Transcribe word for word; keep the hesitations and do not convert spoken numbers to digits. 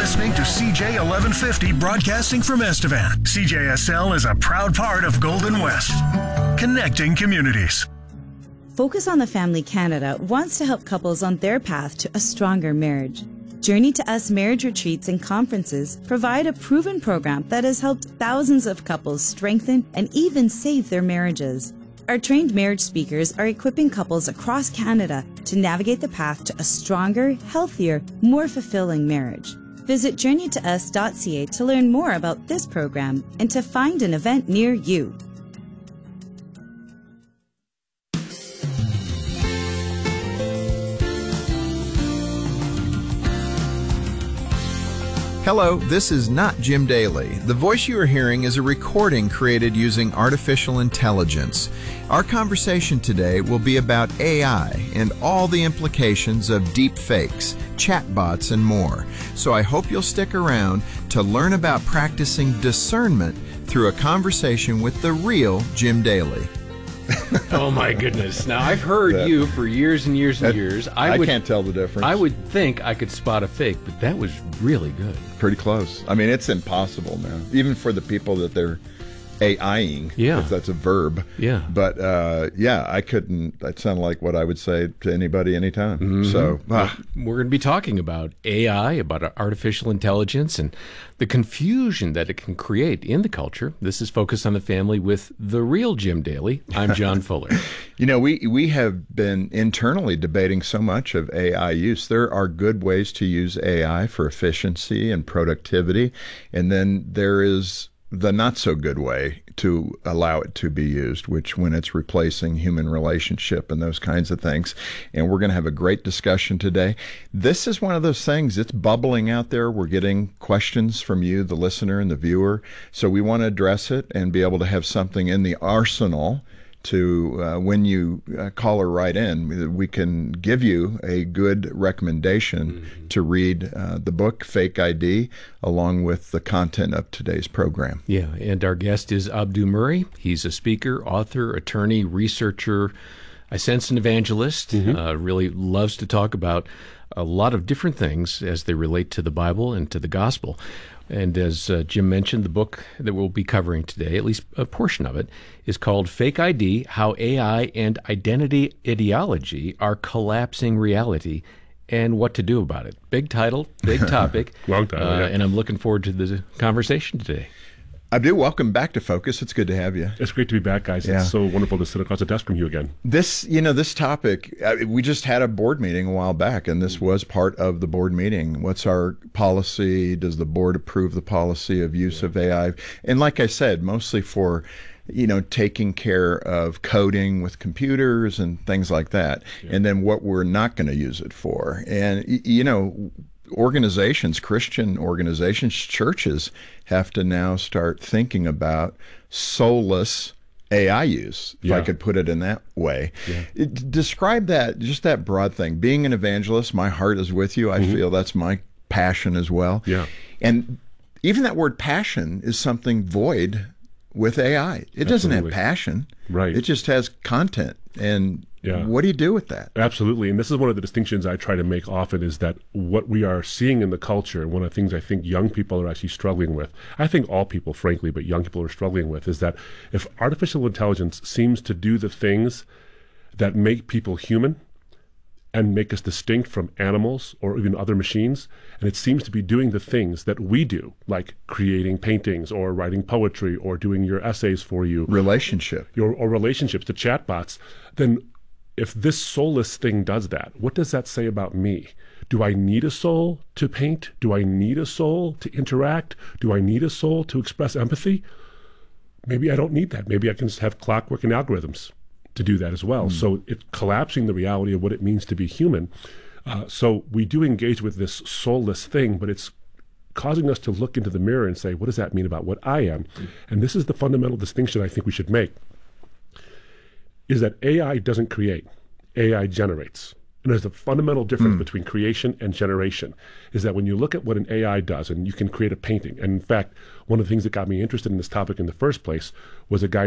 listening to C J eleven fifty broadcasting from Estevan. C J S L is a proud part of Golden West, connecting communities. Focus on the Family Canada wants to help couples on their path to a stronger marriage. Journey to Us marriage retreats and conferences provide a proven program that has helped thousands of couples strengthen and even save their marriages. Our trained marriage speakers are equipping couples across Canada to navigate the path to a stronger, healthier, more fulfilling marriage. Visit journey to us dot c a to learn more about this program and to find an event near you. Hello, this is not Jim Daly. The voice you are hearing is a recording created using artificial intelligence. Our conversation today will be about A I and all the implications of deep fakes, chatbots, and more. So I hope you'll stick around to learn about practicing discernment through a conversation with the real Jim Daly. Oh my goodness. Now I've heard that, you for years and years and that, years. I, I would, can't tell the difference. I would think I could spot a fake, but that was really good. Pretty close. I mean, it's impossible now, even for the people that they're A I-ing, yeah. if that's a verb. Yeah. But uh, yeah, I couldn't, that sounded like what I would say to anybody anytime. Mm-hmm. So ah. We're going to be talking about A I, about artificial intelligence, and the confusion that it can create in the culture. This is Focus on the Family with the real Jim Daly. I'm John Fuller. You know, we, we have been internally debating so much of A I use. There are good ways to use A I for efficiency and productivity, and then there is the not so good way to allow it to be used, which when it's replacing human relationship and those kinds of things. And we're going to have a great discussion today. This is one of those things, it's bubbling out there. We're getting questions from you, the listener and the viewer. So we want to address it and be able to have something in the arsenal to, uh, when you uh, call or write in, we can give you a good recommendation mm-hmm. to read uh, the book, Fake I D, along with the content of today's program. Yeah, and our guest is Abdu Murray. He's a speaker, author, attorney, researcher, I sense an evangelist, mm-hmm. uh, really loves to talk about a lot of different things as they relate to the Bible and to the gospel. And as uh, Jim mentioned, the book that we'll be covering today, at least a portion of it, is called Fake I D, How A I and Identity Ideology Are Collapsing Reality and What to Do About It. Big title, big topic. Long title, uh, yeah. And I'm looking forward to the conversation today. Abdu, welcome back to Focus. It's good to have you. It's great to be back, guys. Yeah. It's so wonderful to sit across the desk from you again. This, you know, this topic, uh, we just had a board meeting a while back, and this was part of the board meeting. What's our policy? Does the board approve the policy of use yeah. of A I? And like I said, mostly for, you know, taking care of coding with computers and things like that. Yeah. And then what we're not going to use it for. And, you know, organizations, Christian organizations, churches have to now start thinking about soulless A I use, if yeah. I could put it in that way. Yeah. It, describe that, just that broad thing. Being an evangelist, my heart is with you. I mm-hmm. feel that's my passion as well. Yeah. And even that word passion is something void with A I. It Absolutely. Doesn't have passion. Right. It just has content. And yeah. what do you do with that? Absolutely. And this is one of the distinctions I try to make often, is that what we are seeing in the culture, one of the things I think young people are actually struggling with, I think all people, frankly, but young people are struggling with, is that if artificial intelligence seems to do the things that make people human and make us distinct from animals or even other machines, and it seems to be doing the things that we do, like creating paintings or writing poetry or doing your essays for you. Relationship. Your, or relationships, the chatbots, then if this soulless thing does that, what does that say about me? Do I need a soul to paint? Do I need a soul to interact? Do I need a soul to express empathy? Maybe I don't need that. Maybe I can just have clockwork and algorithms to do that as well. Mm. So it's collapsing the reality of what it means to be human. Uh, so we do engage with this soulless thing, but it's causing us to look into the mirror and say, what does that mean about what I am? Mm. And this is the fundamental distinction I think we should make, is that A I doesn't create, A I generates. And there's a fundamental difference mm. between creation and generation, is that when you look at what an A I does, and you can create a painting, and in fact, one of the things that got me interested in this topic in the first place was a guy